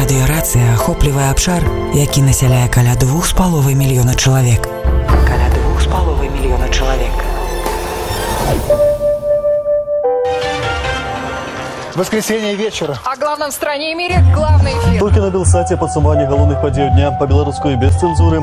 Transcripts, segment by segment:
Радыёрацыя ахоплівае абшар, які насяляе каля 2,5 мільёна чалавек. Каля 2,5 мільёна чалавек. Воскресенье вечера. О главном в стране и мире главный эфир. Только на Белсате подсумование головных подей дня по-белорусски без цензуры.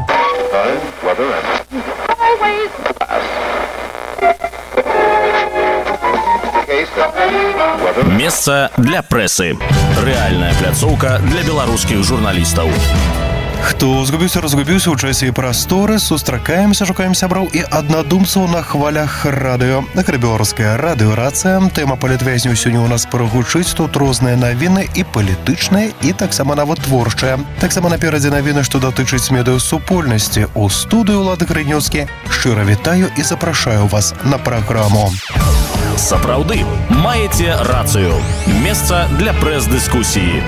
Месца для прэсы. Рэальная пляцоўка для беларускіх журналістаў. Хто разгубіўся ў часе і прасторы, сустракаемся, шукаем сяброў і аднадумцаў на хвалях радыё. Беларуская радыёрацыя. Тэма палітвязню сёння ў нас прагучыць. Тут розныя навіны і палітычныя, і таксама нават творчыя. Таксама наперадзе навіны, што датычыць медыасупольнасці. У студыю Улады Грынёўскі шчыра вітаю і запрашаю вас на праграму. Сапраўды, маеце рацыю. Месца для прэс-дыскусіі.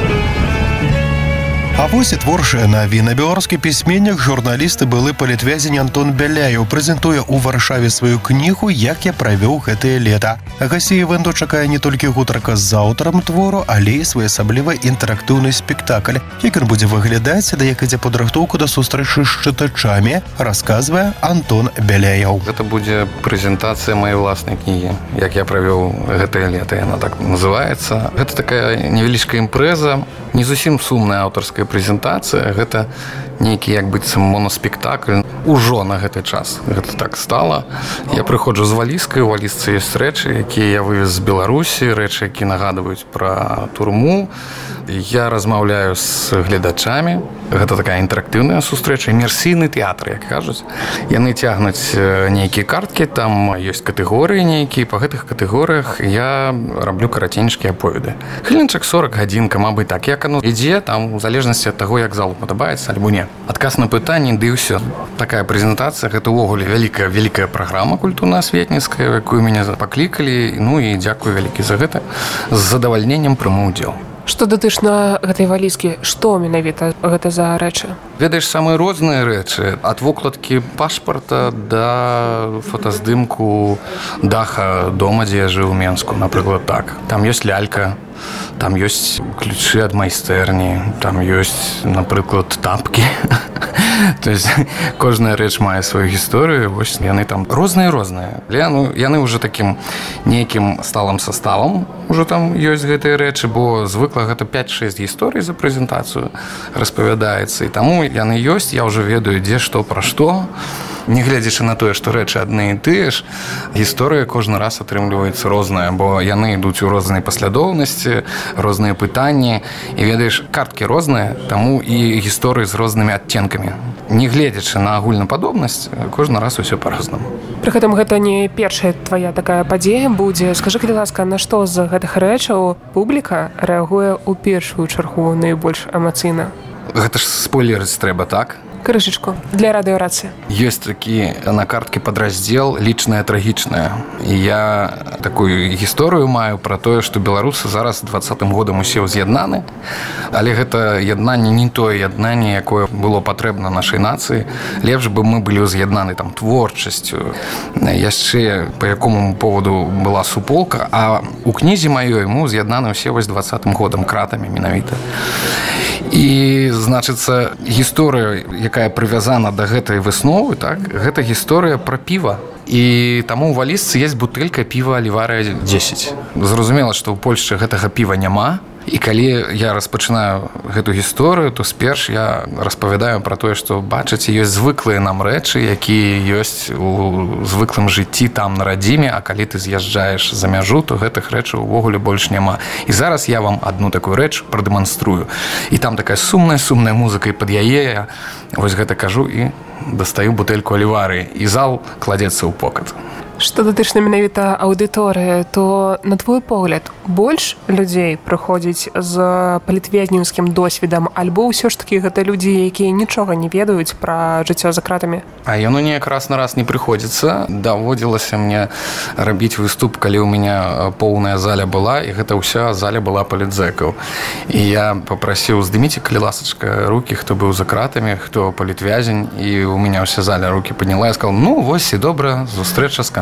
А вось і творчая навіна. Беларускі пісьменнік, журналіст і былы палітвязень Антон Бяляеў прэзентуе ў Варшаве сваю кнігу «Як я правёў гэтае лета». Гасцей івэнту чакае не толькі гутарка з аўтарам твору, але і своеасаблівы інтэрактыўны спектакль. Як ён будзе выглядаць, да як ідзе падрыхтоўка да сустрэчы з чытачамі, расказвае Антон Бяляеў. Гэта будзе прэзентацыя маёй ўласнай кнігі «Як я правёў гэтае лета». Яна так называецца. Гэта такая невялічкая імпрэза, не зусім сумная аўтарская прэзентацыя, гэта нейкі як быццам моноспектакль. Ужо на гэты час гэта так стала. Я прыходжу з валізкай, у валізцы ёсць рэчы, якія я вывез з Беларусі, рэчы, якія нагадваюць пра турму. Я размаўляю з гледачамі. Гэта такая інтэрактыўная сустрэча, імерсійны тэатр, як кажуць. Яны цягнуць нейкія карткі, там ёсць катэгорыі нейкія, па гэтых катэгорыях я раблю караценечкія аповеды. Хвілінчак 40, гадзінка, мабыць, так. Як оно ідзе, там у залежнасці ад таго, як залу падабаецца альбо не. Адказ на пытанне, ды і ўсё. Такая прэзентацыя, гэта ўвогуле вялікая праграма культурна-асветніцкая, якую мяне паклікалі, ну і дзякую вялікі за гэта. З задавальненнем прыму ўдзел. Што датычна гэтай валізкі, што менавіта гэта за рэчы? Ведаеш, самыя розныя рэчы, ад вокладкі пашпарта да фотаздымку даха дома, дзе я жыў у Менску, напрыклад, так. Там ёсць лялька, там ёсць ключы ад майстэрні, там ёсць, напрыклад, тапкі. То есть кожная рэч мае сваю гісторыю, вось яны там розныя. Але яны ўжо такім нейкім сталым составам ужо там ёсць гэтыя рэчы, бо звыкла гэта 5-6 гісторый за прэзентацыю распавядаецца. І таму яны ёсць, я ўжо ведаю, дзе што, пра што. Не гледзячы на тое, што рэчы адны і тыя ж, гісторыя кожны раз атрымліваецца розная, бо яны ідуць у рознай паслядоўнасці, розныя пытанні. І ведаеш, карткі розныя, таму і гісторыі з рознымі адценкамі. Не гледзячы на агульнападобнасць, кожны раз усё па-рознаму. Пры гэтым гэта не першая твая такая падзея будзе. Скажы, калі ласка, на што з гэтых рэчаў публіка рэагуе ў першую чаргу найбольш эмацыйна? Гэта ж спойлерыць трэба, так? Крышечку для радыёрацыі. Ёсць такі на карткі падраздзел лічнае трагічнае. І я такую гісторыю маю пра тое, што беларусы зараз 20-м годам усе ўз'яднаны, але гэта яднанне не тое яднанне, якое было патрэбна нашай нацыі. Лепш бы мы былі ўз'яднаны там творчасцю, яшчэ па якому поводу была суполка, а у кнізе маёй мы ўз'яднаны ўсе вось 20-м годам кратамі менавіта. І, значыцца, гісторыя, якая прывязана да гэтай высновы, так, гэта гісторыя пра піва. І таму ў валізцы ёсць бутэлька піва Аліварыя 10. Зразумела, што ў Польшчы гэтага піва няма. І калі я распачынаю гэту гісторыю, то сперш я распавядаю пра тое, што, бачыце, ёсць звыклыя нам рэчы, якія ёсць у звыклым жыцці там на радзіме, а калі ты з'язджаеш за мяжу, то гэтых рэчаў увогуле больш няма. І зараз я вам адну такую рэч прадэманструю. І там такая сумная музыка, і пад яе я вось гэта кажу і дастаю бутэльку Аліварыі, і зал кладзецца ў покат. Што датычна менавіта аўдыторыі, то, на твой погляд, больш людзей прыходзіць з палітвязняўскім досведам, альбо ўсё ж такі гэта людзі, якія нічога не ведаюць пра жыццё за кратамі? А яно неяк раз на раз не прыходзіцца. Даводзілася мне рабіць выступ, калі ў мяне поўная заля была, і гэта ўся заля была палітзэкаў. І я папрасіў, здыміце, калі ласачка, рукі, хто быў за кратамі, хто палітвязень, і ў мяне ўся заля рукі падняла. Я сказал, ну, вось і добра, сустрэча з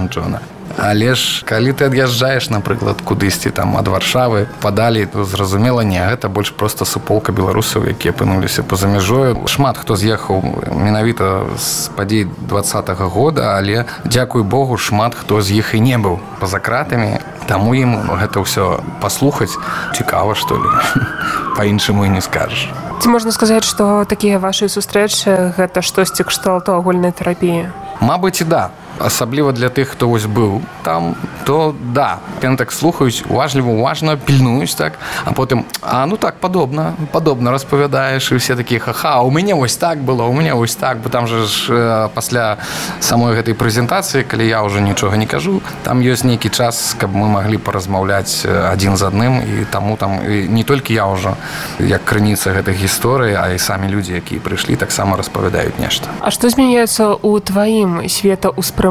скончана. Але ж калі ты ад'язджаеш, напрыклад, кудысьці там ад Варшавы падалі, то зразумела, не, гэта больш проста суполка беларусаў, якія апынуліся па-за мяжою. Шмат хто з'ехаў менавіта з падзей 20-го года, але дзякуй Богу, шмат хто з іх і не быў па-за кратамі, таму ім гэта ўсё паслухаць цікава, што ли. Па-іншаму і не скажаш. Ці можна сказаць, што такія вашы сустрэчы гэта штосьці кшталту агульнай тэрапіі? Мабыць, і да. Асабліва для тых, хто вось быў там, то да, яны так слухаюць, уважна, пільнуюць так, а потым, ну так, падобна распавядаеш, і все такія, ха-ха, у мяне вось так было, бо там же ж пасля самой гэтай прэзентацыі, калі я ўжо нічога не кажу, там ёсць нейкі час, каб мы маглі паразмаўляць адзін з адным, і таму там і не толькі я ўжо, як крыніца гэтых гісторый, а і самі людзі, якія прыйшлі, таксама распавядаюць нешта. А што змяняецца ў тваім светаўспрыманні,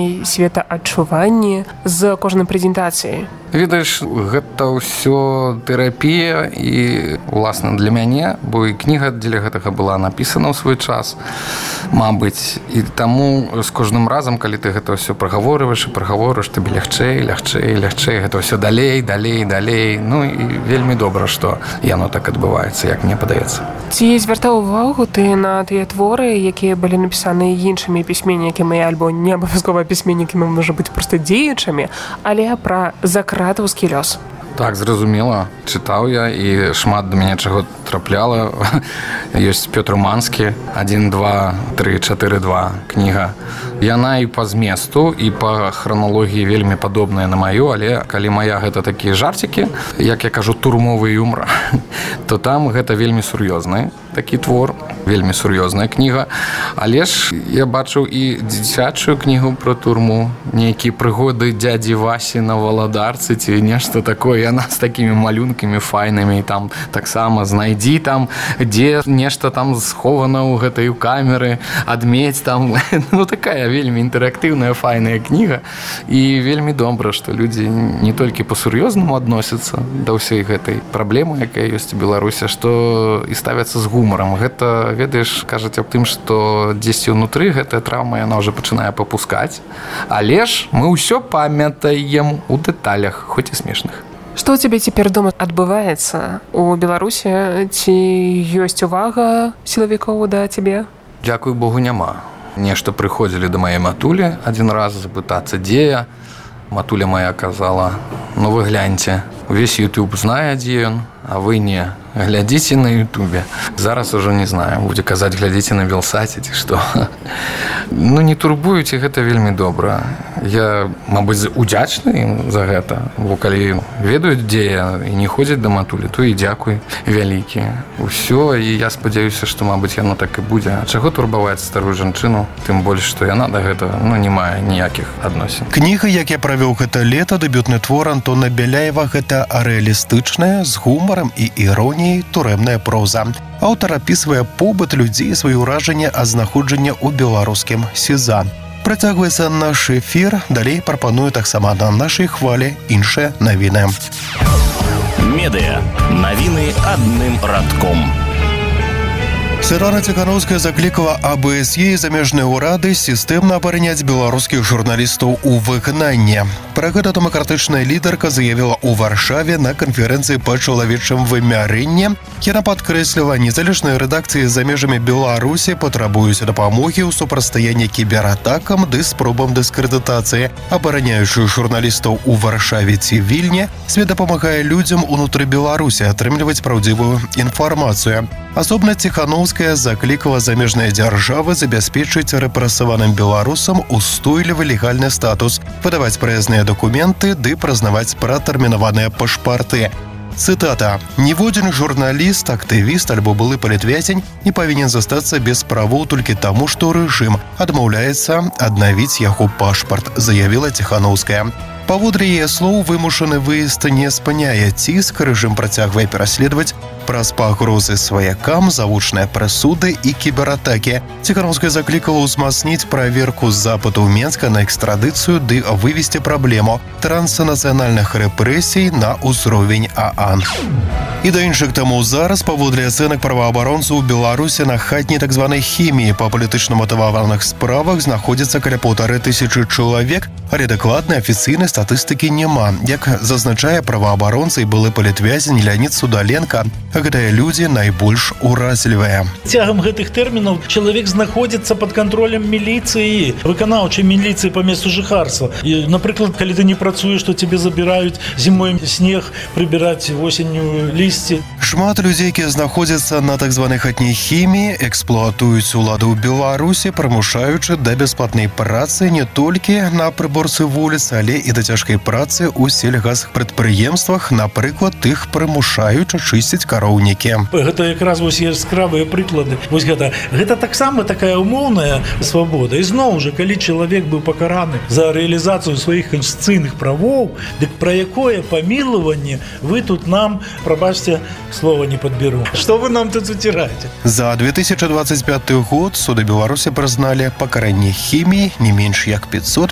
светаадчуванні з кожнай прэзентацыяй? Ведаеш, гэта ўсё тэрапія і, уласна, для мяне, бо і кніга дзеля гэтага была напісана ў свой час, мабыць, і таму з кожным разам, калі ты гэта ўсё прагаворваеш, табе лягчэй, гэта ўсё далей, ну і вельмі добра, што яно так адбываецца, як мне падаецца. Ці звяртаў увагу ты на тыя творы, якія былі напісаны іншымі пісьменнікамі, альбо не абавязкова пісьменнікамі, можа быць, проста дзеячамі, але пра закратаўскі лёс? Так, зразумела. Чытаў я, і шмат да мяне чаго трапляла. Ёсць Пётр Манскі, 1, 2, 3, 4, 2 кніга. Яна і па зместу, і па храналогіі вельмі падобная на маю, але калі мая гэта такія жарцікі, як я кажу, турмовы юмор, то там гэта вельмі сур'ёзны такі твор, вельмі сур'ёзная кніга. Але ж я бачыў і дзіцячую кнігу пра турму, нейкія прыгоды дзядзі Васі на Валадарцы ці нешта такое. Яна з такімі малюнкамі файнымі, там таксама знайдзі там, дзе нешта там схована ў гэтай камеры, адмець там. Ну, такая вельмі інтэрактыўная, файная кніга. І вельмі добра, што людзі не толькі па-сур'ёзнаму адносяцца да ўсёй гэтай праблемы, якая ёсць у Беларусі, што і ставяцца з гумарам. Гэта, ведаеш, кажуць аб тым, што дзесьці ўнутры гэтая траўма, яна ўжо пачынае папускаць. Але ж мы ўсё памятаем у дэталях, хоць і смешных. Што ў цябе цяпер дома адбываецца у Беларусі? Ці ёсць увага сілавікоў да цябе? Дзякуй Богу, няма. Нешта прыходзілі да мае матулі адзін раз запытацца, дзе я. Матуля моя казала, ну вы гляньце, увесь YouTube знае, дзе ён, а вы не. Глядзіце на Ютубе. Зараз ужо не знаю, будзе казаць, глядзіце на Белсаце ці што. Ну, не турбуюце, гэта вельмі добра. Я, мабыць, удзячны ім за гэта, бо калі ведаюць, дзе я, і не ходзяць да матулі, то і дзякуй вялікі. Усё, і я спадзяюся, што, мабыць, яно так і будзе. А чаго турбаваць старую жанчыну? Тым больш, што яна да гэтага, ну, не мае ніякіх адносін. Кніга, як я правёў гэта лета, дэбютны твор Антона Беляева, гэта рэалістычная, з гумарам і іроніяй турэмная проза. Аўтар апісвае побыт людзей, свае ўражанні ад знаходжання ў беларускім СІЗА. Працягваецца наш эфір, далей прапаную таксама на нашай хвалі іншыя навіны. Медыа. Навіны адным радком. Светлана Ціхановская заклікала АБСЕ і замежныя ўрады сістэмна абараняць беларускіх журналістаў у выгнанні. Пра гэта дэмакратычная лідарка заявіла ў Варшаве на канферэнцыі па чалавечым вымярэнні. Яна падкрэсліла, незалежныя рэдакцыі за межамі Беларусі патрабуюць дапамогі ў супрацьстаянні кібератакам ды спробам дыскрэдытацыі. Абараняючы журналістаў у Варшаве ці Вільні, свет дапамагае людзям унутры Беларусі атрымліваць праўдзівую інфармацыю. Асобна Ціхановская заклікала замежныя дзяржавы забяспечыць рэпрэсаваным беларусам устойлівы легальны статус, выдаваць праязныя дакументы ды прызнаваць пратэрмінаваныя пашпарты. Цытата. «Ніводзін журналіст, актывіст альбо былы палітвязень не павінен застацца без правоў толькі таму, што рэжым адмаўляецца аднавіць яго пашпарт», заявіла Ціхановская. Паводле яе слоў, вымушаны выезд не спыняе ціск, рэжым працягвае пераследаваць праз пагрозы сваякам, завучныя прысуды і кібератакі. Ціхановская заклікала ўзмацніць праверку запыту ў Менска на экстрадыцыю ды вывесці праблему транснацыянальных рэпрэсій на ўзровень ААН. І да іншых таму зараз, паводле ацэнак праваабаронцаў, у Беларусі на хатняй так званай хіміі па палітычна матываваных справах знаходзіцца каля 1500 чалавек, але дакладнай афіцыйнай статыстыкі няма. Як зазначае праваабаронца і былы палітвязень Леонид Судаленко, гэтыя людзі найбольш уразлівыя. Цягам гэтых тэрмінаў чалавек знаходзіцца пад кантролем міліцыі, выканаўчай міліцыі па месцу жыхарства. І, напрыклад, калі ты не працуеш, то тебе забіраюць зімой снег, прыбіраць восенню лісці. Шмат людзей, якія знаходзяцца на так званай хатняй хіміі, эксплуатуюць уладу ў Беларусі, прымушаючы да бясплатнай працы не толькі на прыборцы вуліц, але і да цяжкай працы ў сельгаспрадпрыемствах, напрыклад, іх прымушаюць чысціць кароўнікі. Гэта якраз вось яскравыя прыклады. Вось гэта таксама такая умоўная свабода. І зноў жа, калі чалавек быў пакараны за рэалізацыю сваіх канстытуцыйных правоў, дык пра якое памілаванне вы тут нам, прабачце, слова не падберу. Што вы нам тут уціраеце? За 2025 год суды Беларусі прызналі пакаранне хіміі не менш як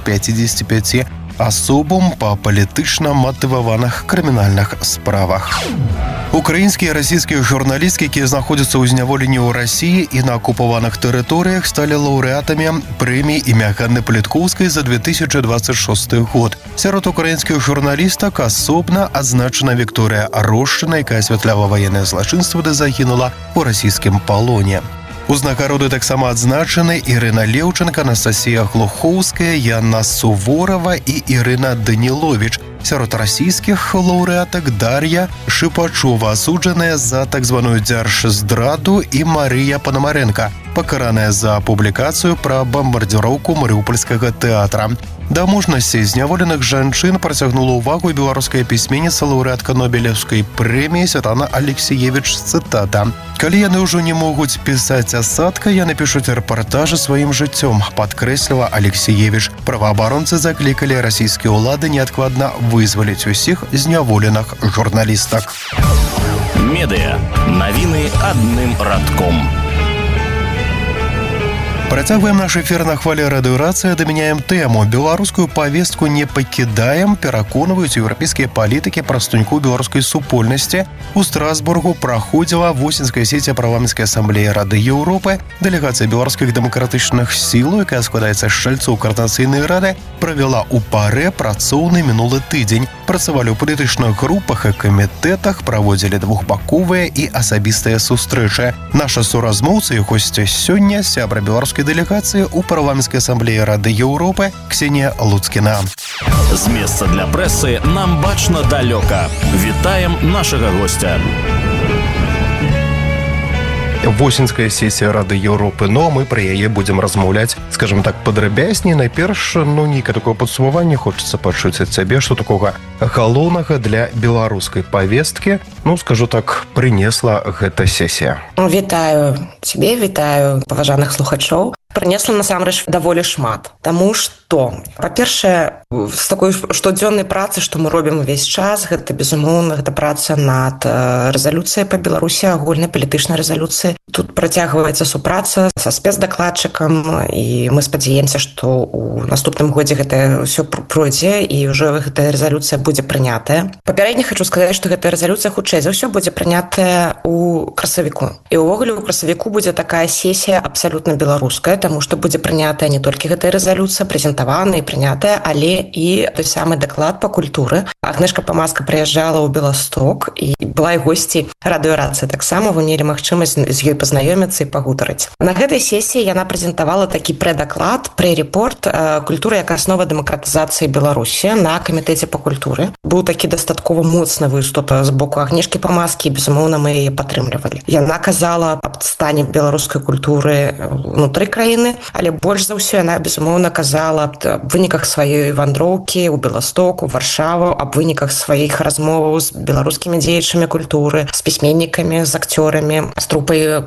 555 асобам па палітычна матываваных крымінальных справах. Украінскія і расійскія журналісткі, якія знаходзяцца ў зняволенні ў Расіі і на акупаваных тэрыторыях, сталі лаўрэатамі прэміі імя Ганны Паліткоўскай за 2026 год. Сярод украінскіх журналістак асобна адзначана Вікторыя Рошчына, якая асвятляла ваеннае злачынства ды загінула ў расійскім палоне. Узнагароды таксама адзначаны Ірына Леўченка, Анастасія Глухоўская, Яна Суворова і Ірына Даніловіч. Сярод расійскіх лаўрэатак Дар'я Шыпачова, асуджаная за так званую дзяржздраду, і Марыя Панамарэнка, пакараная за публікацыю пра бамбардзіроўку Марыупольскага тэатра. Да мужнасці зняволеных жанчын працягнула ўвагу беларуская пісьменніца, лаўрэатка Нобелеўскай прэміі Святлана Алексіевіч, цытата: «Калі яны ўжо не могуць пісаць асадка, яны пішуць рэпартажы сваім жыццём», падкрэсліла Алексіевіч. Праваабаронцы заклікалі расійскія ўлады неадкладна вызваліць усіх зняволеных журналістак. Медыа. Навіны адным радком. Працягваем наш эфір на хвалі радыёрацыі, дамяняем тэму. Беларускую павестку не пакідаем, пераконваюць еўрапейскія палітыкі прадстаўнікоў беларускай супольнасці. У Страсбургу праходзіла восеньская сесія парламенцкай асамблеі Рады Еўропы. Дэлегацыя беларускіх дэмакратычных сілаў, якая складаецца з чальцоў каардынацыйнай рады, правяла ў парэ працоўны мінулы тыдзень. Працавалі ў палітычных групах і камітэтах, праводзілі двухбаковыя і асабістыя сустрэчы. Наша суразмоўца і госця сёння сябра беларускай дэлегацыі ў парламенцкай асамблеі Рады Еўропы Ксенія Луцкіна. З месца для прэсы нам бачна далёка. Вітаем нашага госця. Восеньская сесія Рады Еўропы, но мы пра яе будзем размаўляць, скажем так, падрабязней. Найперш, нейкае такое падсумаванне хочацца пачуць ад цябе, што такога галоўнага для беларускай павесткі, скажу так, прынесла гэта сесія. Вітаю цябе, вітаю паважаных слухачоў. Прынесла насамрэч даволі шмат, таму што, па-першае, з такой штодзённай працы, што мы робім увесь час, гэта, безумоўна, гэта праца над рэзалюцыяй па Беларусі, агульнай палітычнай рэзалюцыі. Тут працягваецца супраца са спецдакладчыкам, і мы спадзяемся, што ў наступным годзе гэта ўсё пройдзе, і ўжо гэтая рэзалюцыя будзе прынятая. Папярэдне хочу сказаць, што гэтая рэзалюцыя хутчэй за ўсё будзе прынятая ў красавіку. І ўвогуле ў красавіку будзе такая сесія абсалютна беларуская, таму што будзе прынятая не толькі гэтая рэзалюцыя, прэзентаваная і прынятая, але і той самы даклад па культуры. Агнешка Памаска прыязджала ў Беласток і была і госці радыёрацыі. Таксама вы мелі магчымасць з ёй пазнаёміцца і пагутарыць. На гэтай сесіі яна прэзентавала такі прэдаклад, прэ-рэпорт «Культура як аснова дэмакратызацыі Беларусі» на камітэце па культуры. Быў такі дастаткова моцны выступ з боку Агнешкі Памаскі, і, безумоўна, мы яе падтрымлівалі. Яна казала аб стане беларускай культуры ўнутры краіны, але больш за ўсё яна, безумоўна, казала аб выніках сваёй вандроўкі ў Беласток, у Варшаву, аб выніках сваіх размоваў з беларускімі дзеячамі культуры, з пісьменнікамі, з акцёрамі, з трупай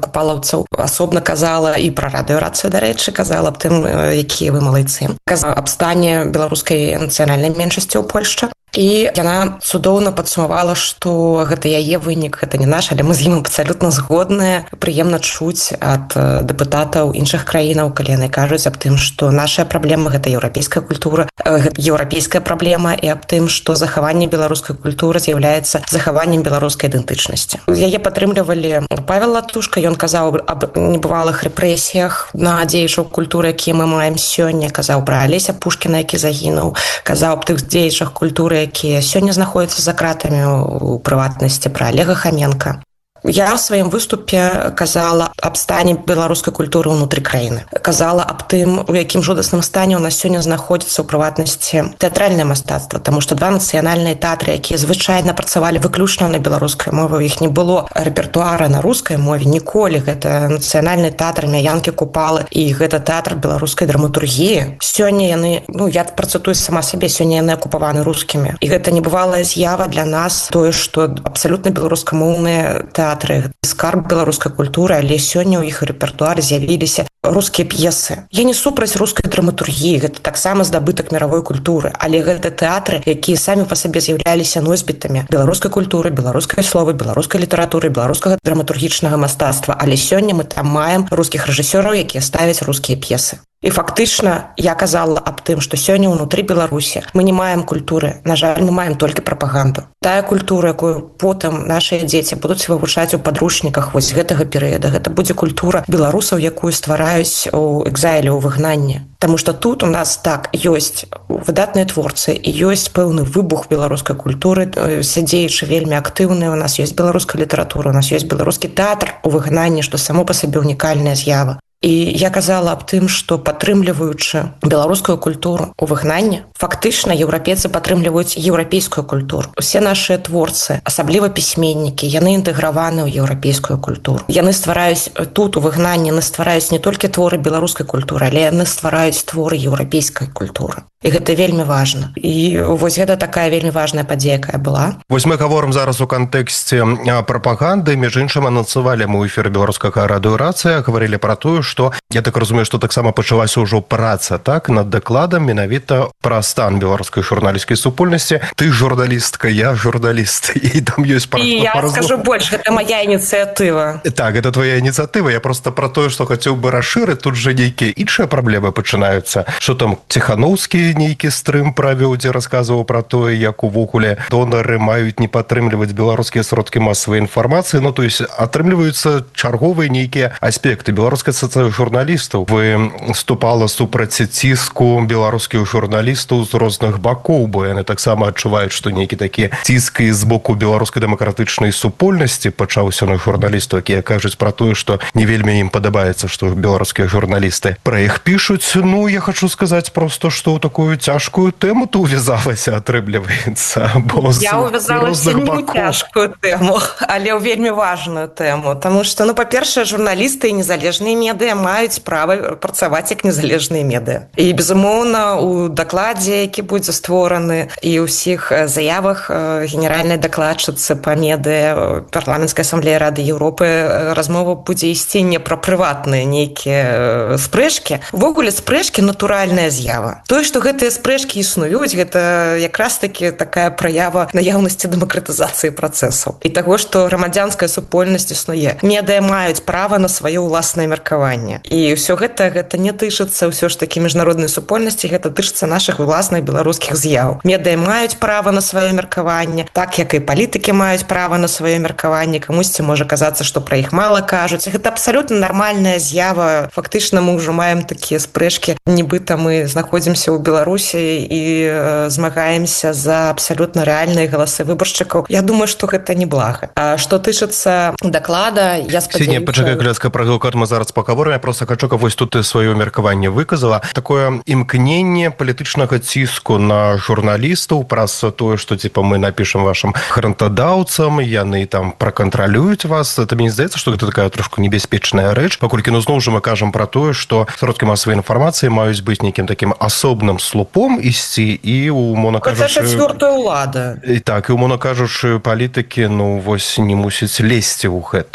купалаўцаў асобна казала і пра радыёрацыю, дарэчы, казала аб тым, якія вы малайцы. Казала аб стане беларускай нацыянальнай меншасці ў Польшчы. І яна цудоўна падсумавала, што гэта яе вынік, гэта не наш, але мы з ім абсалютна згодныя. Прыемна чуць ад дэпутатаў іншых краінаў, калі яны кажуць аб тым, што наша праблема — гэта еўрапейская культура, гэта еўрапейская праблема, і аб тым, што захаванне беларускай культуры з'яўляецца захаваннем беларускай ідэнтычнасці. Яе падтрымлівалі Павел Латушка, ён казаў аб небывалых рэпрэсіях на дзеячаў культуры, якія мы маем сёння, казаў пра Алеся Пушкіна, які загінуў, казаў аб тых дзеячах культуры, якія сёння знаходзяцца за кратамі, у прыватнасці пра Олега Хаменка. Я ў сваім выступе казала аб стане беларускай культуры ўнутры краіны. Казала аб тым, у якім жудасным стане ў нас сёння знаходзіцца ў прыватнасці тэатральнае мастацтва, таму што два нацыянальныя тэатры, якія звычайна працавалі выключна на беларускай мове, у іх не было рэпертуара на рускай мове ніколі. Гэта нацыянальны тэатр Мяянкі Купалы і гэта тэатр беларускай драматургіі. Сёння яны, я працытую сама сабе, сёння яны акупаваны рускімі. І гэта небывалая з'ява для нас, тое, што абсалютна беларускамоўныя тэатры, скарб беларускай культуры, але сёння ў іх рэпертуары з'явіліся рускія п'есы. Я не супраць рускай драматургіі, гэта таксама здабытак мировой культуры, але гэта тэатры, якія самі па сабе з'яўляліся носьбітамі беларускай культуры, беларускай словы, беларускай літаратуры, беларускага драматургічнага мастацтва. Але сёння мы там маем рускіх рэжысёраў, якія ставяць рускія п'есы. І фактычна я казала аб тым, што сёння ўнутры Беларусі мы не маем культуры. На жаль, мы маем толькі прапаганду. Тая культура, якую потым нашыя дзеці будуць вывучаць у падручніках вось гэтага перыяда, гэта будзе культура беларусаў, якую ствараюць у экзайле, у выгнанні. Таму што тут у нас так ёсць выдатныя творцы і ёсць пэўны выбух беларускай культуры, сядзеючы вельмі актыўныя, у нас ёсць беларуская літаратура, у нас ёсць беларускі тэатр у выгнанні, што само па сабе ўнікальная з'ява. І я казала аб тым, што падтрымліваючы беларускую культуру ў выгнанні, фактычна еўрапейцы падтрымліваюць еўрапейскую культуру. Усе нашыя творцы, асабліва пісьменнікі, яны інтэграваны ў еўрапейскую культуру. Яны ствараюць тут у выгнанні, яны ствараюць не толькі творы беларускай культуры, але яны ствараюць творы еўрапейскай культуры. І гэта вельмі важна. І вось гэта такая вельмі важная падзея, якая была. Вось мы гаворым зараз у кантэксце прапаганды. Між іншым, анансавалі мы ў эфіры беларускага радыёрацыя, гаварылі пра тое, што, я так разумею, што таксама пачалася ўжо праца, так, над дакладам менавіта пра стан беларускай журналісцкай супольнасці. Ты журналістка, я журналіст, і там ёсць пара. І я скажу больш, гэта моя ініцыятыва. Так, гэта твоя ініцыятыва. Я просто пра тое, што хацеў бы расшырыць, тут жа нейкія іншыя праблемы пачынаюцца. Што там Ціханаўскі нейкі стрым правіў, дзе расказваў пра тое, як увогуле донары маюць не падтрымліваць беларускія сродкі масавай інфармацыі. То есть атрымліваюцца чарговыя нейкія аспекты. Беларуская асацыяцыя журналістаў выступала супраць ціску беларускіх журналістаў з розных бакоў, бо яны таксама адчуваюць, што нейкі такі ціск з боку беларускай дэмакратычнай супольнасці пачаўся на журналістаў, якія кажуць пра тое, што не вельмі ім падабаецца, што беларускія журналісты пра іх пішуць. Я хочу сказаць просто, што ў такую цяжкую тэму ты увязалася, атрымліваецца. Я увязалася не ў цяжкую тэму, але ў вельмі важную тэму. Таму што, па-першае, журналісты і незалежныя медыа маюць права працаваць як незалежныя медыа. І, безумоўна, у дакладзе, які будзе створаны, і ўсіх заявах генеральнай дакладчыцы па медыа парламенцкай асамблеі Рады Еўропы размова будзе ісці не пра прыватныя нейкія спрэчкі. Увогуле, спрэчкі — натуральная з'ява. Тое, што гэтыя спрэчкі існуюць, гэта якраз такі такая праява наяўнасці дэмакратызацыі працэсаў. І таго, што грамадзянская супольнасць існуе. Медыа маюць права на сваё ўласнае меркаванне. І ўсё гэта не тычыцца ўсё ж такі міжнароднай супольнасці, гэта тычыцца нашых уласных беларускіх з'яў. Медыа маюць права на сваё меркаванне, так як і палітыкі маюць права на сваё меркаванне. Камусьці можа казацца, што пра іх мала кажуць. Гэта абсалютна нармальная з'ява. Фактычна мы ўжо маем такія спрэчкі, нібыта мы знаходзімся ў Беларусі і змагаемся за абсалютна рэальныя галасы выбаршчыкаў. Я думаю, што гэта неблага. А што тычыцца даклада, я спадзяюся... Пачакай, кляска, пра дакладат мы зараз пагаворым. Я проста хочу, каб вось тут ты сваё меркаванне выказала. Такое імкненне палітычнага ціску на журналістаў праз тое, што мы напішам вашым грантадаўцам, яны там пракантралююць вас. Это мне здаецца, што гэта такая трошку небяспечная рэч, паколькі зноў жа мы кажам пра тое, што сродкі масавай інфармацыі маюць быць нейкім такім асобным слупом ісці і, умоўна кажучы... Гэта чвёртая ўлада. І так, і умоўна кажучы, палітыкі, вось не мусіць лезці ў гэта.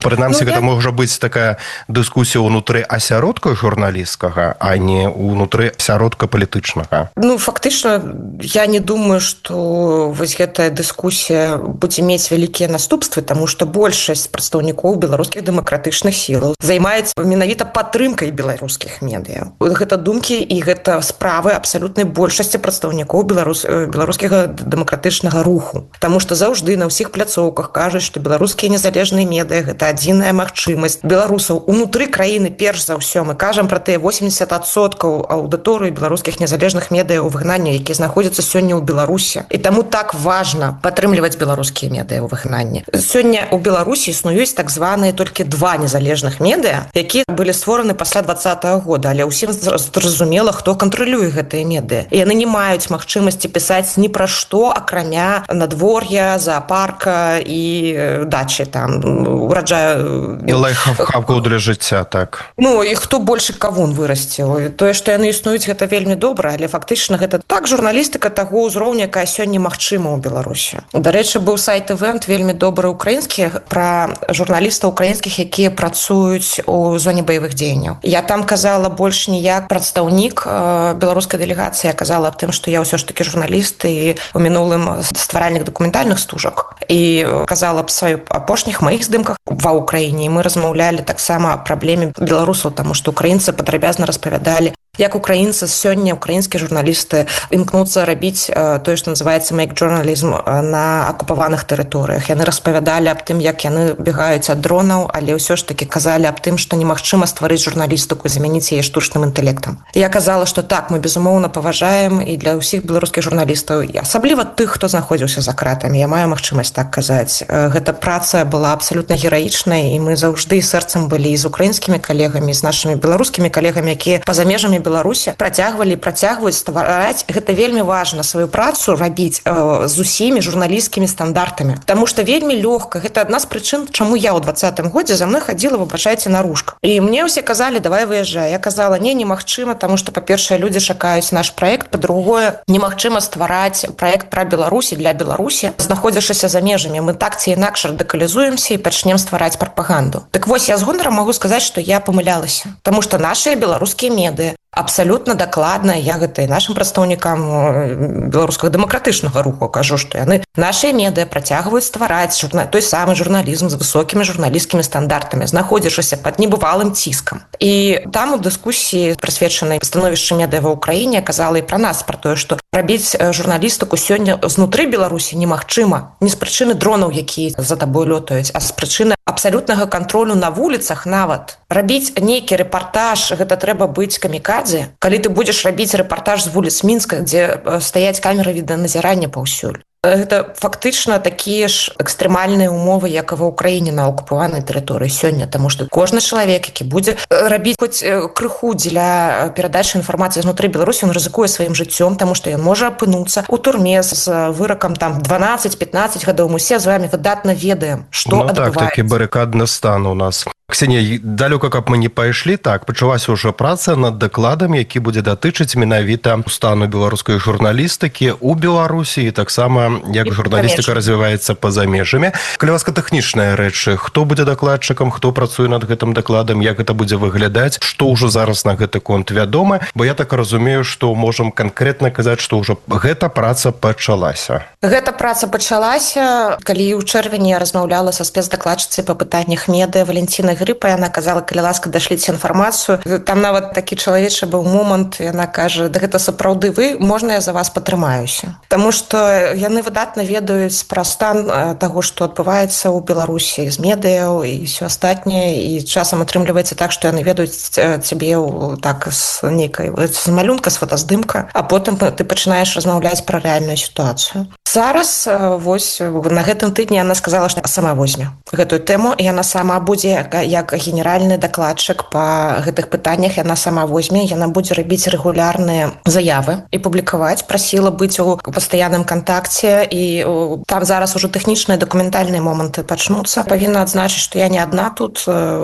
Прынамсі, гэта можа быць такая дыскусія ўнутры асяродка журналісцкага, а не ўнутры асяродка палітычнага. Фактычна, я не думаю, што вось гэтая дыскусія будзе мець вялікія наступствы, таму што большасць прадстаўнікоў беларускіх дэмакратычных сілаў займаюць менавіта падтрымкай беларускіх медыа. Гэта думкі і гэта справы абсалютнай большасці прадстаўнікоў беларускага дэмакратычнага руху. Таму што заўжды на ўсіх пляцоўках кажуць, што беларускія незалежныя медыа – гэта адзіная магчымасць беларусаў унутры краіны. Перш за ўсё мы кажам пра тыя 80% аўдыторыі беларускіх незалежных медыа ў выгнанні, якія знаходзяцца сёння ў Беларусі. І таму так важна падтрымліваць беларускія медыа ў выгнанні. Сёння ў Беларусі існуюць так званыя толькі 2 незалежных медыа, якія былі створаны пасля 2020 года, але ўсім зразумела, хто кантралюе гэтыя медыа. І яны не маюць магчымасці пісаць ні пра што, акрамя надвор'я, зоапарка і дачы там, ураджаю... І лайфхакаў для жыцця, так. І хто большы кавун вырасціў. Тое, што яны існуюць, гэта вельмі добра, але фактычна гэта так журналістыка таго ўзроўня, якая сёння магчыма ў Беларусі. Дарэчы, быў сайт-івент вельмі добры украінскі пра журналістаў украінскіх, якія працуюць у зоне баявых дзеянняў. Я там казала больш не як прадстаўнік беларускай дэлегацыі, я казала аб тым, што я ўсё ж такі журналіст і у мінулым стваральнік дакументальных стужак. І казала аб сваіх апошніх маіх здымках ва ўкраіне. Мы размаўлялі таксама аб праблеме беларусаў, таму што украінцы падрабязна распавядалі, як украінцы сёння, украінскія журналісты імкнуцца рабіць тое, што называецца make journalism на акупаваных тэрыторыях. Яны распавядалі аб тым, як яны бегаюць ад дронаў, але ўсё ж такі казалі аб тым, што немагчыма стварыць журналістыку і замяніць яе штучным інтэлектам. Я казала, што так, мы безумоўна паважаем і для ўсіх беларускіх журналістаў, асабліва тых, хто знаходзіўся за кратамі. Я маю магчымасць так казаць. Гэта праца была абсалютна гераічнай, і мы заўжды сэрцам былі з украінскімі калегамі, з нашымі беларускімі калегамі, якія па-за межамі Беларусі працягваюць ствараць. Гэта вельмі важна, сваю працу рабіць з усімі журналісцкімі стандартамі. Таму што вельмі лёгка. Гэта адна з прычын, чаму я ў 2020 годзе за мной хадзіла, выбачайце, наружка. І мне ўсе казалі, давай выязджай. Я казала, немагчыма, таму што, па-першае, людзі чакаюць наш праект, па-другое, немагчыма ствараць праект пра Беларусі для Беларусі, знаходзячыся за межамі. Мы так ці інакш радыкалізуемся і пачнем ствараць прапаганду. Так вось, я з гонарам магу сказаць, што я памылялася. Таму што нашыя беларускія медыа абсалютна дакладна, я гэта і нашым прадстаўнікам беларускага дэмакратычнага руху кажу, што яны нашыя медыа працягваюць ствараць той самы журналізм з высокімі журналісцкімі стандартамі, знаходзячыся пад небывалым ціскам. І там у дыскусіі, прысвечанай становішчу медыа ва ўкраіне, казала і пра нас, пра тое, што рабіць журналістыку сёння знутры Беларусі немагчыма. Не з прычыны дронаў, якія за табой лётаюць, а з прычыны абсалютнага кантролю на вуліцах нават. Рабіць нейкі рэпартаж, гэта трэба быць камікадзе. Калі ты будзеш рабіць рэпартаж з вуліц Мінска, дзе стаяць камеры відэаназірання паўсюль. Гэта фактычна такія ж экстрэмальныя умовы, як і ва ўкраіне на акупаванай тэрыторыі сёння, таму што кожны чалавек, які будзе рабіць хоць крыху дзеля перадачы інфармацыі знутры Беларусі, ён рызыкуе сваім жыццём, таму што ён можа апынуцца ў турме з выракам там 12-15 гадоў. Мы все з вами выдатна ведаем, што адбываецца. Так, такі барыкадны стан у нас. Ксенія, далёка, каб мы не пайшлі, так, пачалася ўжо праца над дакладам, які будзе датычыць менавіта стану беларускай журналістыкі ў Беларусі і таксама, як журналістыка развіваецца па-за межамі. Калі ласка, тэхнічныя рэчы, хто будзе дакладчыкам, хто працуе над гэтым дакладам, як гэта будзе выглядаць, што ўжо зараз на гэты конт вядома, бо я так разумею, што можам канкрэтна казаць, што ўжо гэта праца пачалася. Гэта праца пачалася, калі ў чэрвені я размаўляла са спецдакладчыцай па пытаннях медыа Валентина Грыпа, яна казала, калі ласка, дашліце інфармацыю. Там нават такі чалавечы быў момант, яна кажа, да гэта сапраўды вы, можна я за вас патрымаюся. Таму што яны выдатна ведаюць пра стан таго, што адбываецца ў Беларусі з медыяў і ўсё астатняе, і часам атрымліваецца так, што яны ведаюць цябе так з нейкай з малюнка, з фотаздымка, а потым ты пачынаеш размаўляць пра рэальную сітуацыю. Зараз, вось, на гэтым тыдні яна сказала, што сама возьме гэтую тэму, і яна сама будзе, як генеральны дакладчык па гэтых пытаннях, яна сама возьме, яна будзе рабіць рэгулярныя заявы і публікаваць, прасіла быць у пастаянным кантакце, і там зараз ужо тэхнічныя дакументальныя моманты пачнуцца. Павінна адзначыць, што я не адна тут,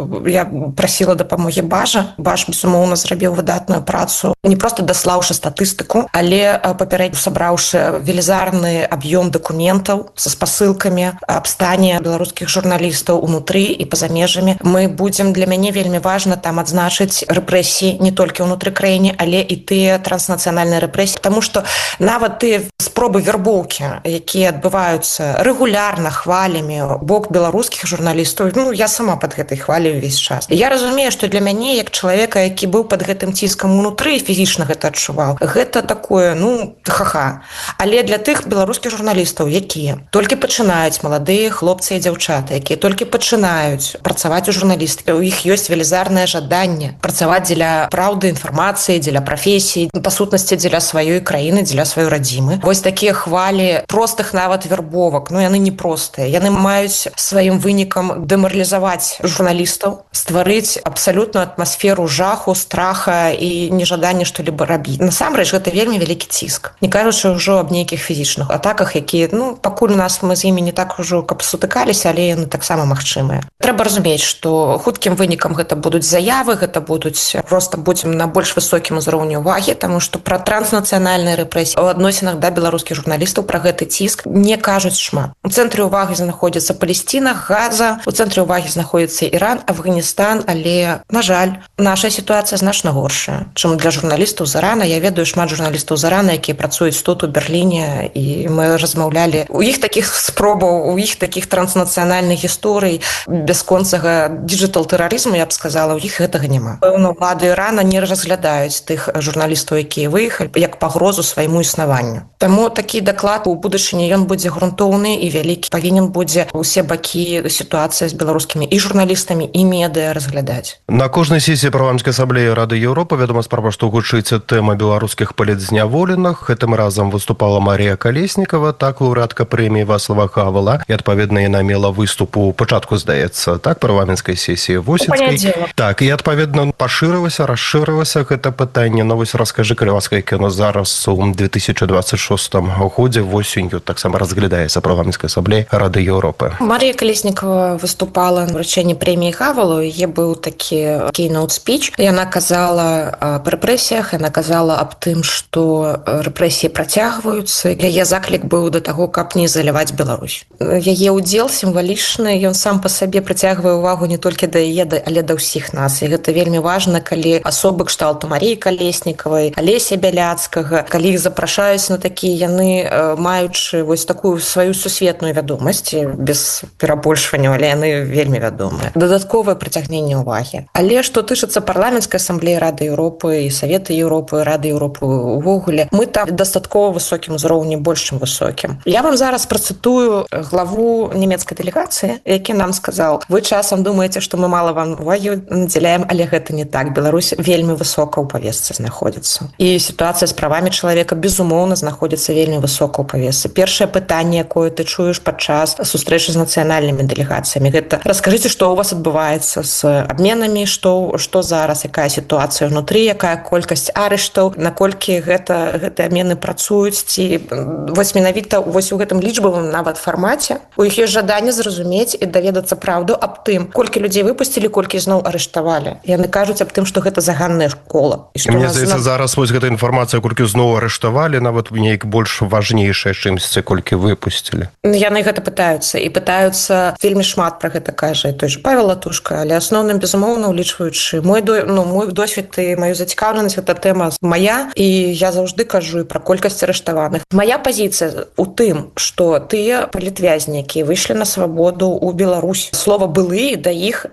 я прасіла дапамогі Бажа. Баж, безумоўна, зрабіў выдатную працу, не проста даслаўшы статыстыку, але папярэдньа сабраўшы велізарны аб'ём дакументаў са спасылкамі аб стане беларускіх журналістаў унутры і па-за межамі. Мы будзем, для мяне вельмі важна там адзначыць рэпрэсіі не толькі ўнутры краіны, але і тыя транснацыянальныя рэпрэсіі, таму што нават тыя спробы вербоўкі, якія адбываюцца рэгулярна хвалямі бок беларускіх журналістаў, я сама пад гэтай хваляю ўвесь час. Я разумею, што для мяне, як чалавека, які быў пад гэтым ціскам унутры, фізічна гэта адчуваў, гэта такое, ха-ха. Але для тых беларускіх журналістаў, якія толькі пачынаюць, маладыя хлопцы і дзяўчаты, якія толькі пачынаюць працаваць у журналістыкі, у іх ёсць велізарнае жаданне працаваць дзеля праўды, інфармацыі, дзеля прафесіі, па сутнасці дзеля сваёй краіны, дзеля сваёй радзімы. Вось такія хвалі простых нават вербовак, яны не простыя. Яны маюць сваім вынікам дэмаралізаваць журналістаў, стварыць абсалютную атмасферу жаху, страха і нежаданне што-либо рабіць. Насамрэч, гэта вельмі вялікі ціск. Не кажучы ўжо аб нейкіх фізічных атаках, якія, пакуль у нас мы з імі не так ужо каб сутыкаліся, але яны таксама магчымыя. Трэба разумець, што хуткім вынікам гэта будуць заявы, гэта будуць проста будзем на больш высокім узроўні ўвагі, таму што пра транснацыянальныя рэпрэсіі у адносінах да беларускіх журналістаў пра гэты ціск не кажуць шмат. У цэнтры ўвагі знаходзіцца Палесціна, Газа, у цэнтры ўвагі знаходзіцца Іран, Афганістан, але, на жаль, наша сітуацыя значна горшая, чым для журналістаў з Ірана. Я ведаю шмат журналістаў з Ірана, якія працуюць тут у Берліне, і мы размаўлялі. У іх такіх спробаў, у іх такіх транснацыянальных гісторый бясконцага дыджитал-тэрарызму, я б сказала, у іх гэтага няма. Пэўна, улады Ірана не разглядаюць тых журналістаў, якія выехалі, як пагрозу свайму існаванню. Таму такі даклад у будучыні ён будзе грунтоўны і вялікі. Павінен будзе ўсе бакі сітуацыі з беларускімі і журналістамі, і медыа разглядаць. На кожнай сесіі парламенцкай асамблеі Рады Еўропы вядома справа, што гучыць тэма беларускіх палітзняволеных. Гэтым разам выступала Марія Калеснікава, так, лаўрэатка прэміі Вацлава Хавала, і адпаведна яна мела выступ у пачатку, здаецца, так, парламенцкай сесіі восеньскай. Так, і адпаведна пашырылася, расшырылася гэта пытанне. Вось раскажы, калі ласка, як яно зараз у 2026 годзе восенню таксама разглядаецца парламенцкай асамблеі Рады Еўропы. Марія Калеснікава выступала на вручэнні прэміі Хавалу, яе быў такі кейноут-спіч. Яна казала аб рэпрэсіях, яна казала аб тым, што рэпрэсіі працягваюцца. Яе заклік быў да таго, каб не заліваць Беларусь. Яе ўдзел сімвалічны, ён сам па сабе прыцягвае ўвагу не толькі да яе, але да ўсіх нас. І гэта вельмі важна, калі асобы кшталту Маріі Калеснікавай, Алеся Бяляцкага, калі іх запрашаюць на такія, яны, маючы вось такую сваю сусветную вядомасць, без перабольшвання, але яны вельмі вядомыя. Дадатковае прыцягненне ўвагі. Але што тычыцца парламенцкай асамблеі Рады Еўропы і Савета Еўропы, Рады Еўропы увогуле, мы там дастаткова высокім узроўні, больш чым высокім. Я вам зараз працытую главу нямецкай дэлегацыі, які нам сказаў: вы часам думаеце, што мы мала вам увагі надзяляем, але гэта не так. Беларусь вельмі высока ў павестцы знаходзіцца. І сітуацыя з правамі чалавека, безумоўна, знаходзіцца вельмі высока ў павестцы. Першае пытанне, якое ты чуеш падчас сустрэчы з нацыянальнымі дэлегацыямі, гэта: раскажыце, што ў вас адбываецца з абменамі, што зараз, якая сітуацыя ўнутры, якая колькасць арыштаў, наколькі гэтыя абмены працуюць, ці вось менавіта вось у гэтым лічбавым нават фармаце у іх ёсць жаданне зразумець і даведацца праўду аб тым, колькі людзей выпусцілі, колькі зноў арыштавалі. Яны кажуць аб тым, што гэта заганнае кола. Мне здаецца, зараз вось гэта інфармацыя, колькі зноў арыштавалі, нават неяк больш важнейшая, чымсьці, колькі выпусцілі. Яны гэта пытаюцца, і пытаюцца вельмі шмат пра гэта кажа той же Павел Латушка, але асноўным, безумоўна, улічваючы мой досвед і маю зацікаўленасць, гэта тэма мая, і я заўжды кажу пра колькасць арыштаваных. Мая пазіцыя у тым, што тыя палітвязні, якія выйшлі на свабоду ў Беларусь, слова былы, да іх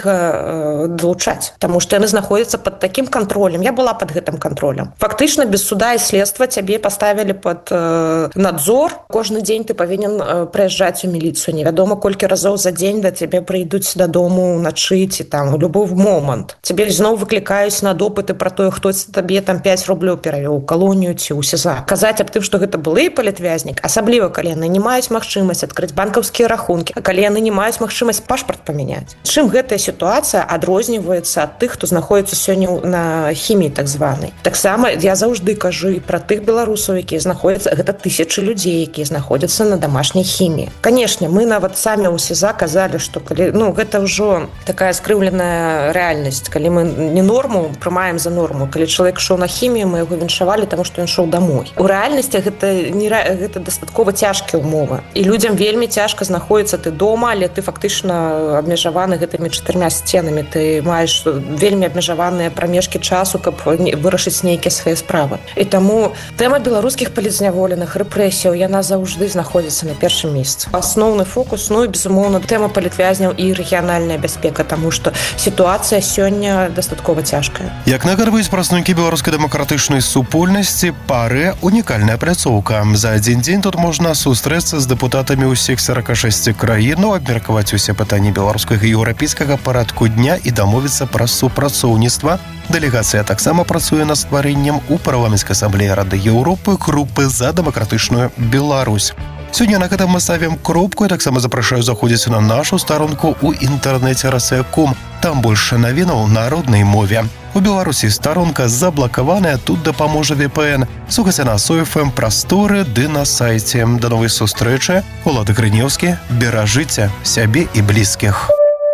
нельга далучаць, таму што яны знаходзяцца пад такім кантролем. Я была пад гэтым кантролем. Фактычна без суда і следства цябе паставілі пад надзор. Кожны дзень ты павінен прыязджаць у міліцыю. Невядома, колькі разоў за дзень да цябе прыйдуць дадому ўначы ці там у любой момант. Цябе зноў выклікаюць на допыты пра тое, хто табе там 5 рублёў перавёў у калонію ці ў СІЗА. Казаць аб тым, што гэта былы палітвязнік, асабліва калі яны не маюць магчымасць адкрыць банкаўскія рахункі, а калі яны не маюць магчымасць пашпарт памяняць. Чым гэтая сітуацыя адрозніваецца ад тых, хто знаходзіцца сёння на хіміі так званай. Таксама я заўжды кажу і пра тых беларусаў, якія знаходзяцца, гэта тысячы людзей, якія знаходзяцца на дамашняй хіміі. Канешне, мы нават самі ў СІЗА казалі, што калі, гэта ўжо такая скрыўленая рэальнасць, калі мы не норму прымаем за норму, калі чалавек ішоў на хімію, мы яго віншавалі, таму што ён ішоў домой. У рэальнасці гэта гэта дастаткова цяжкія ўмовы. І людзям вельмі цяжка знаходіцца ты дома, але ты фактычна абмежаваны гэтымі 4 сценамі. Ты маеш вельмі абмежаваныя прамежкі часу, каб вырашыць нейкія свае справы. І таму тэма беларускіх палітзняволеных, рэпрэсіяў, яна заўжды знаходзіцца на першым месцы. Асноўны фокус, ну і, безумоўна, тэма палітвязняў і рэгіянальная бяспека, таму што сітуацыя сёння дастаткова цяжкая. Як нагадваюць прадстаўнікі беларускай дэмакратычнай супольнасці, ПАРЭ – унікальная пляцоўка. За адзін дзень тут можна сустрэцца з дэпутатамі ўсіх 46 краін, абмеркаваць усе пытанні беларускага і еўрапейскага парадку дня і дамовіцца пра супрацоўніцтва. Дэлегацыя таксама працуе над стварэннем у парламенцкай асамблеі Рады Еўропы групы за дэмакратычную Беларусь. Сёння на гэтым мы ставім кропку і таксама запрашаю заходзіць на нашу старонку ў інтэрнэце РСК.ком. Там больше навінаў на роднай мове. У Беларусі старонка заблакаваная, тут дапаможа VPN. Слухайце на SOFM прасторы ды на сайце. Да новай сустрэчы. Улады Грынеўскі. Беражыце сябе і блізкіх.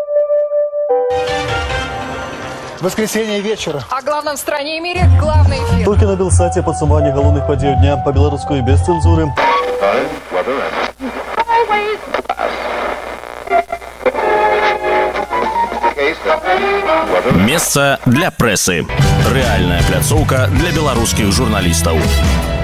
Воскресенье вечера. О главном в стране и мире главный эфир. Только на Белсате подсумование головных подей дня по-белорусски и без цензуры. Месца для прэсы. Рэальная пляцоўка для беларускіх журналістаў.